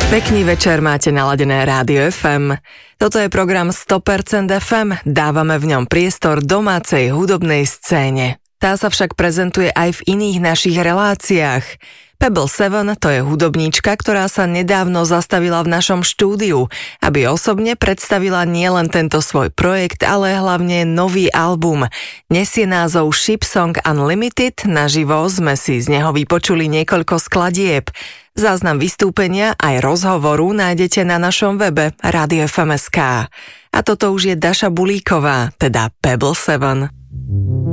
Pekný večer, máte naladené Rádio FM. Toto je program 100% FM, dávame v ňom priestor domácej hudobnej scéne. Tá sa však prezentuje aj v iných našich reláciách. Pebble 7 to je hudobníčka, ktorá sa nedávno zastavila v našom štúdiu, aby osobne predstavila nielen tento svoj projekt, ale hlavne nový album. Nesie názov Ship Song Unlimited, naživo sme si z neho vypočuli niekoľko skladieb. Záznam vystúpenia aj rozhovoru nájdete na našom webe Radio FM.sk. A toto už je Daša Bulíková, teda Pebble 7.